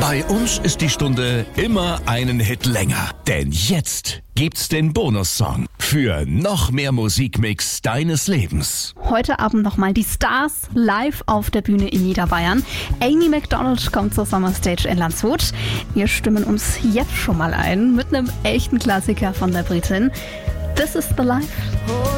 Bei uns ist die Stunde immer einen Hit länger. Denn jetzt gibt's den Bonussong für noch mehr Musikmix deines Lebens. Heute Abend nochmal die Stars live auf der Bühne in Niederbayern. Amy Macdonald kommt zur Summerstage in Landshut. Wir stimmen uns jetzt schon mal ein mit einem echten Klassiker von der Britin. This is the Life.